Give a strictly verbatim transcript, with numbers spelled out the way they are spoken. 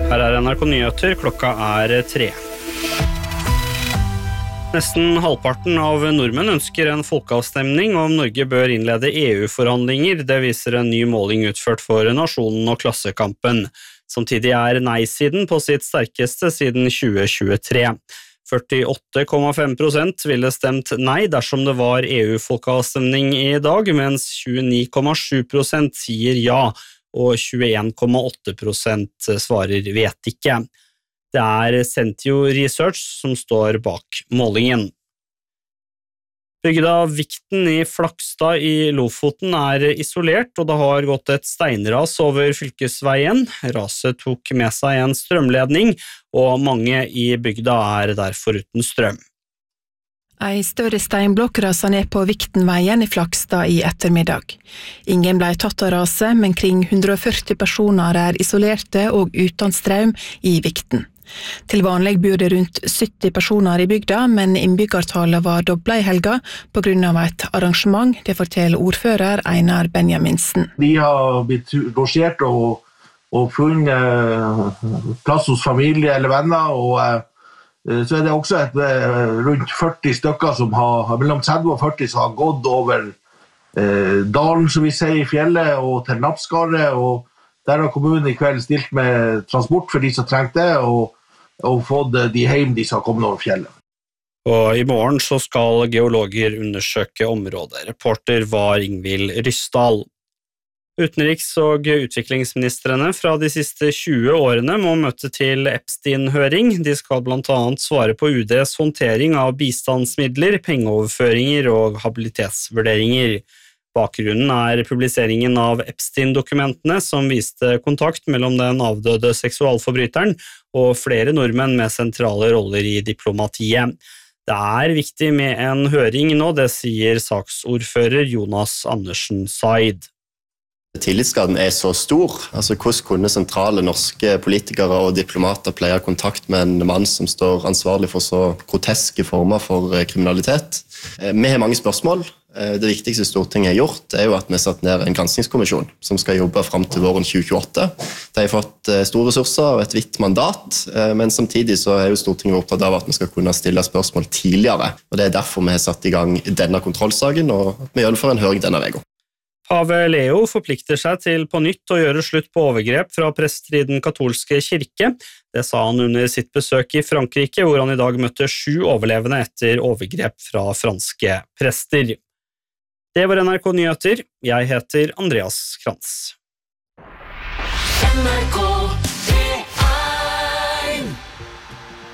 Her er N R K Nyheter, klokka er tre. Nesten halvparten av nordmenn ønsker en folkeavstemning om Norge bør innlede E U-forhandlinger. Det viser en ny måling utført for Nasjonen og Klassekampen. Samtidig er nei-siden på sitt sterkeste siden tjue tjuetre. førtiåtte komma fem prosent ville stemt nei dersom det var E U-folkeavstemning i dag, mens tjueni komma sju prosent sier ja, og tjueen komma åtte prosent svarer vet ikke. Det er Sentio Research som står bak målingen. Bygda Vikten i Flakstad i Lofoten er isolert, og det har gått et steinras over fylkesveien. Raset tok med seg en strømledning, og mange i bygda er derfor uten strøm. Ei større steinblokk raset ned på Viktenveien i Flakstad i ettermiddag. Ingen ble tatt av raset, men kring hundre og førti personer er isolerte og uten strøm i Vikten. Til vanlig bor det rundt sytti personer i bygda, men innbyggertallet var doblet i helga på grunn av et arrangement, det forteller ordfører Einar Benjaminsen. Vi har blitt losjert og, og funnet plass hos familie eller venner, og så er det også et, rundt førti stykker som har, mellom tretti og førti som har gått over eh, dalen, som vi sier, i fjellet, og til Nappskaret, og der har kommunen i kveld stilt med transport for de som trengte det, og, og fått de hjem de som har kommet over fjellet. Og i morgen så skal geologer undersøke området. Reporter var Ingvild Ryssdal. Utenriks- og utviklingsministrene fra de siste tjue årene må møte til Epstein-høring. De skal blant annet svare på U D's håndtering av bistandsmidler, pengeoverføringer og habilitetsvurderinger. Bakgrunnen er publiseringen av Epstein-dokumentene som viste kontakt mellom den avdøde seksualforbryteren og flere nordmenn med sentrale roller i diplomatiet. Det er viktig med en høring nå, det sier saksordfører Jonas Andersen Said. Tillitsskaden er så stor. Altså, hvordan kunne sentrale norske politikere og diplomater pleie kontakt med en mann som står ansvarlig for så groteske former for kriminalitet? Vi har mange spørsmål. Det viktigste Stortinget har gjort er jo at vi har satt ned en granskingskommisjon som skal jobbe frem til våren tjue tjueåtte. De har fått store ressurser og et vidt mandat, men samtidig så er jo Stortinget opptatt av at vi skal kunne stille spørsmål tidligere. Og det er derfor vi har satt i gang denne kontrollsaken, og vi gjør det for en høring denne veka. Pave Leo forplikter seg til på nytt å gjøre slutt på overgrep fra prester i den katolske kirke. Det sa han under sitt besøk i Frankrike, hvor han i dag møtte sju overlevende etter overgrep fra franske prester. Det var N R K Nyheter. Jeg heter Andreas Krantz. N R K